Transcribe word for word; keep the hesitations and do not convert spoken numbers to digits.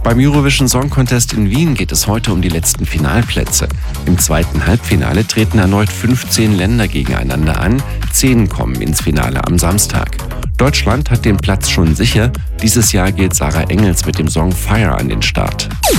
Beim Eurovision Song Contest in Wien geht es heute um die letzten Finalplätze. Im zweiten Halbfinale treten erneut fünfzehn Länder gegeneinander an, zehn kommen ins Finale am Samstag. Deutschland hat den Platz schon sicher, dieses Jahr geht Sarah Engels mit dem Song Fire an den Start.